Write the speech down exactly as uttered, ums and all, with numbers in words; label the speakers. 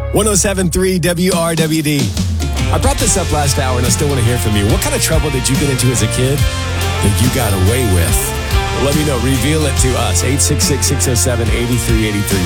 Speaker 1: one oh seven point three W R W D. I brought this up last hour and I still want to hear from you. What kind of trouble did you get into as a kid that you got away with? Let me know. Reveal it to us. eight six six, six oh seven, eight three eight three.